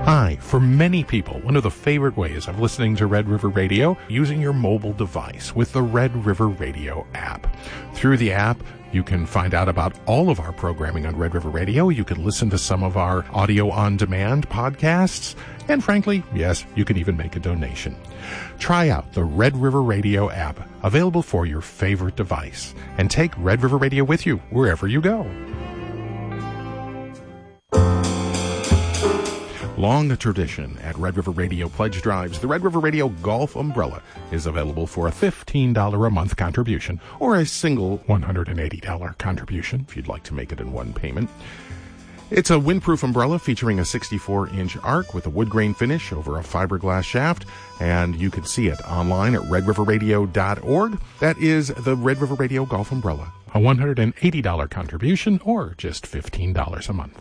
Hi, for many people, one of the favorite ways of listening to Red River Radio, using your mobile device with the Red River Radio app. Through the app, you can find out about all of our programming on Red River Radio. You can listen to some of our audio-on-demand podcasts. And frankly, yes, you can even make a donation. Try out the Red River Radio app, available for your favorite device. And take Red River Radio with you wherever you go. Long a tradition at Red River Radio pledge drives, the Red River Radio Golf Umbrella is available for a $15 a month contribution or a single $180 contribution if you'd like to make it in one payment. It's a windproof umbrella featuring a 64-inch arc with a wood grain finish over a fiberglass shaft, and you can see it online at redriverradio.org. That is the Red River Radio Golf Umbrella, a $180 contribution or just $15 a month.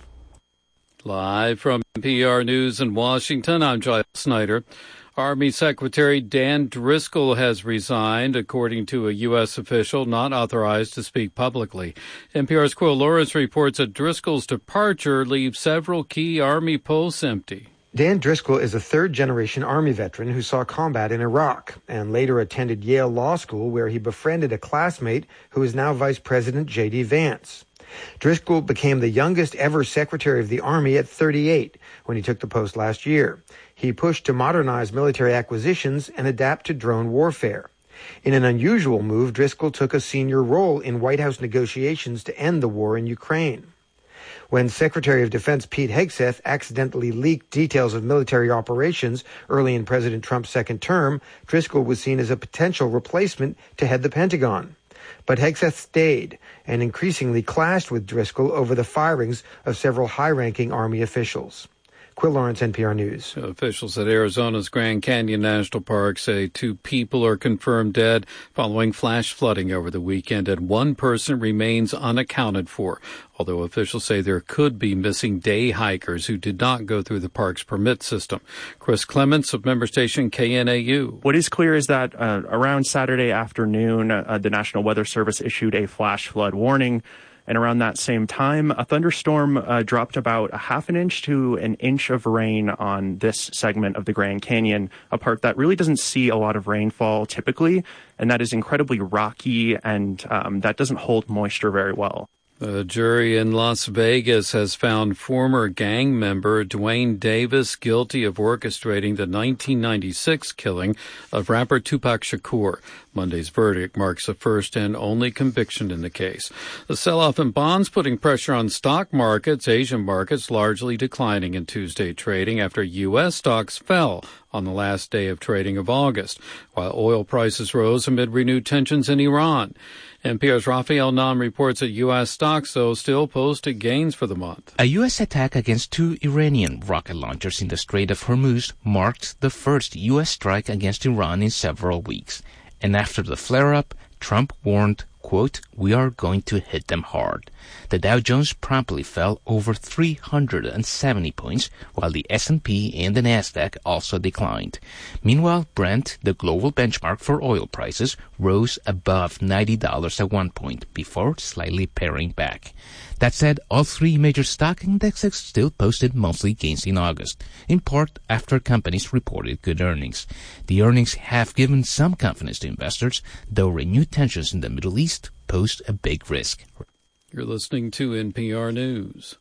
Live from NPR News in Washington, I'm Giles Snyder. Army Secretary Dan Driscoll has resigned, according to a U.S. official not authorized to speak publicly. NPR's Quill Lawrence reports that Driscoll's departure leaves several key Army posts empty. Dan Driscoll is a third-generation Army veteran who saw combat in Iraq and later attended Yale Law School, where he befriended a classmate who is now Vice President J.D. Vance. Driscoll became the youngest ever Secretary of the Army at 38 when he took the post last year. He pushed to modernize military acquisitions and adapt to drone warfare. In an unusual move, Driscoll took a senior role in White House negotiations to end the war in Ukraine. When Secretary of Defense Pete Hegseth accidentally leaked details of military operations early in President Trump's second term, Driscoll was seen as a potential replacement to head the Pentagon. But Hegseth stayed and increasingly clashed with Driscoll over the firings of several high-ranking Army officials. Quill Lawrence, NPR News. Officials at Arizona's Grand Canyon National Park say 2 people are confirmed dead following flash flooding over the weekend, and 1 person remains unaccounted for, although officials say there could be missing day hikers who did not go through the park's permit system. Chris Clements of member station KNAU. What is clear is that around Saturday afternoon, the National Weather Service issued a flash flood warning. And around that same time, a thunderstorm dropped about a half an inch to an inch of rain on this segment of the Grand Canyon, a part that really doesn't see a lot of rainfall typically, and that is incredibly rocky, and that doesn't hold moisture very well. A jury in Las Vegas has found former gang member Dwayne Davis guilty of orchestrating the 1996 killing of rapper Tupac Shakur. Monday's verdict marks the first and only conviction in the case. The sell-off in bonds putting pressure on stock markets, Asian markets largely declining in Tuesday trading after U.S. stocks fell on the last day of trading of August, while oil prices rose amid renewed tensions in Iran. NPR's Raphael Nam reports that U.S. stocks, though, still posted gains for the month. A U.S. attack against 2 Iranian rocket launchers in the Strait of Hormuz marked the first U.S. strike against Iran in several weeks. And after the flare-up, Trump warned, quote, "We are going to hit them hard." The Dow Jones promptly fell over 370 points, while the S&P and the Nasdaq also declined. Meanwhile, Brent, the global benchmark for oil prices, rose above $90 at one point before slightly paring back. That said, all 3 major stock indexes still posted monthly gains in August, in part after companies reported good earnings. The earnings have given some confidence to investors, though renewed tensions in the Middle East pose a big risk. You're listening to NPR News.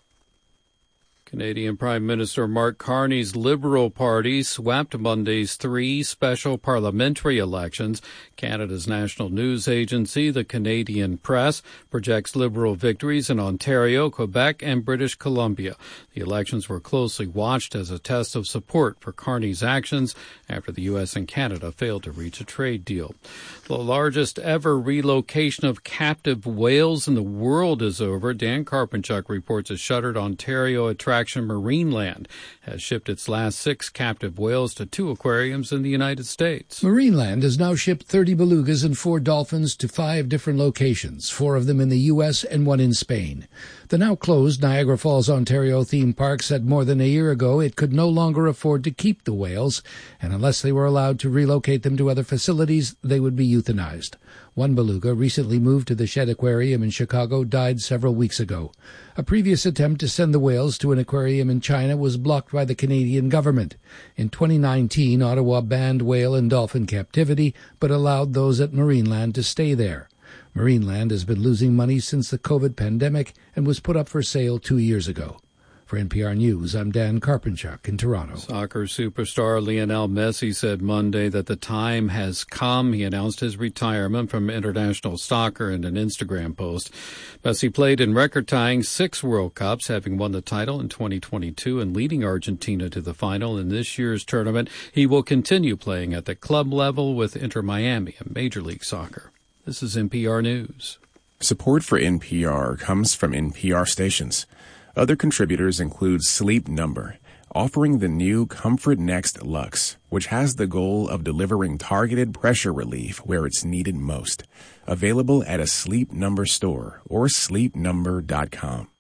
Canadian Prime Minister Mark Carney's Liberal Party swept Monday's 3 special parliamentary elections. Canada's national news agency, the Canadian Press, projects Liberal victories in Ontario, Quebec, and British Columbia. The elections were closely watched as a test of support for Carney's actions after the U.S. and Canada failed to reach a trade deal. The largest ever relocation of captive whales in the world is over. Dan Karpenchuk reports a shuttered Ontario attraction Marineland has shipped its last 6 captive whales to 2 aquariums in the United States. Marineland has now shipped 30 belugas and 4 dolphins to 5 different locations, 4 of them in the U.S. and 1 in Spain. The now closed Niagara Falls, Ontario theme park said more than a year ago it could no longer afford to keep the whales, and unless they were allowed to relocate them to other facilities, they would be euthanized. One beluga, recently moved to the Shedd Aquarium in Chicago, died several weeks ago. A previous attempt to send the whales to an aquarium in China was blocked by the Canadian government. In 2019, Ottawa banned whale and dolphin captivity, but allowed those at Marineland to stay there. Marineland has been losing money since the COVID pandemic and was put up for sale 2 years ago. For NPR News, I'm Dan Karpenchuk in Toronto. Soccer superstar Lionel Messi said Monday that the time has come. He announced his retirement from international soccer in an Instagram post. Messi played in record-tying 6 World Cups, having won the title in 2022 and leading Argentina to the final in this year's tournament. He will continue playing at the club level with Inter Miami in Major League Soccer. This is NPR News. Support for NPR comes from NPR stations. Other contributors include Sleep Number, offering the new Comfort Next Luxe, which has the goal of delivering targeted pressure relief where it's needed most. Available at a Sleep Number store or sleepnumber.com.